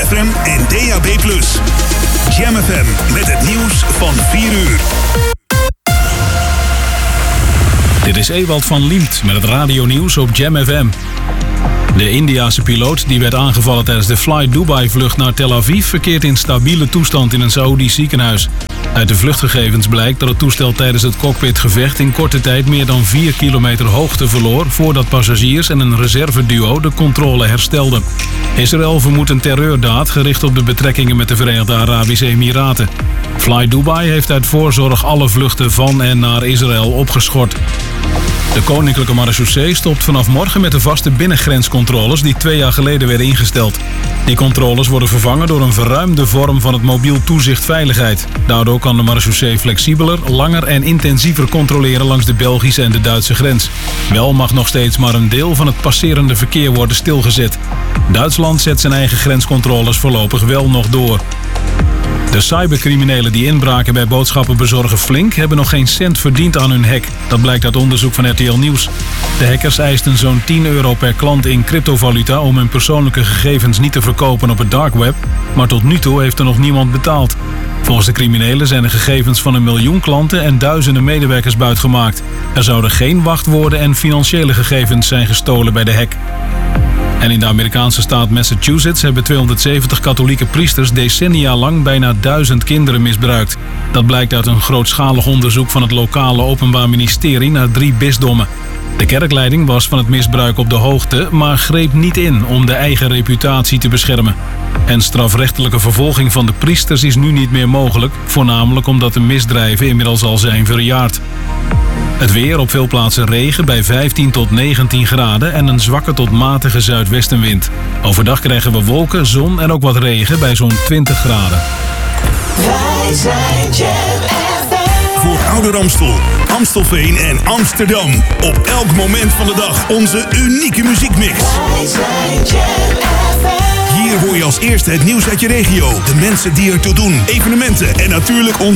FM en DAB+. Jam FM met het nieuws van 4 uur. Dit is Ewald van Liemt met het radionieuws op Jam FM. De Indiase piloot die werd aangevallen tijdens de Fly Dubai-vlucht naar Tel Aviv verkeert in stabiele toestand in een Saoedisch ziekenhuis. Uit de vluchtgegevens blijkt dat het toestel tijdens het cockpitgevecht in korte tijd meer dan 4 kilometer hoogte verloor voordat passagiers en een reserveduo de controle herstelden. Israël vermoedt een terreurdaad gericht op de betrekkingen met de Verenigde Arabische Emiraten. Fly Dubai heeft uit voorzorg alle vluchten van en naar Israël opgeschort. De Koninklijke Marechaussee stopt vanaf morgen met de vaste binnengrenscontroles die 2 jaar geleden werden ingesteld. Die controles worden vervangen door een verruimde vorm van het mobiel toezicht veiligheid. Daardoor kan de Marechaussee flexibeler, langer en intensiever controleren langs de Belgische en de Duitse grens. Wel mag nog steeds maar een deel van het passerende verkeer worden stilgezet. Duitsland zet zijn eigen grenscontroles voorlopig wel nog door. De cybercriminelen die inbraken bij boodschappenbezorger Flink hebben nog geen cent verdiend aan hun hack. Dat blijkt uit onderzoek van RTL Nieuws. De hackers eisten zo'n €10 per klant in cryptovaluta om hun persoonlijke gegevens niet te verkopen op het dark web. Maar tot nu toe heeft er nog niemand betaald. Volgens de criminelen zijn de gegevens van 1 miljoen klanten en duizenden medewerkers buitgemaakt. Er zouden geen wachtwoorden en financiële gegevens zijn gestolen bij de hack. En in de Amerikaanse staat Massachusetts hebben 270 katholieke priesters decennia lang bijna 1000 kinderen misbruikt. Dat blijkt uit een grootschalig onderzoek van het lokale Openbaar Ministerie naar 3 bisdommen. De kerkleiding was van het misbruik op de hoogte, maar greep niet in om de eigen reputatie te beschermen. En strafrechtelijke vervolging van de priesters is nu niet meer mogelijk, voornamelijk omdat de misdrijven inmiddels al zijn verjaard. Het weer, op veel plaatsen regen bij 15 tot 19 graden en een zwakke tot matige zuidwestenwind. Overdag krijgen we wolken, zon en ook wat regen bij zo'n 20 graden. Wij zijn Jam FM. Voor Ouder Amstel, Amstelveen en Amsterdam. Op elk moment van de dag onze unieke muziekmix. Wij zijn Jam FM. Hier hoor je als eerste het nieuws uit je regio, de mensen die ertoe doen, evenementen en natuurlijk ons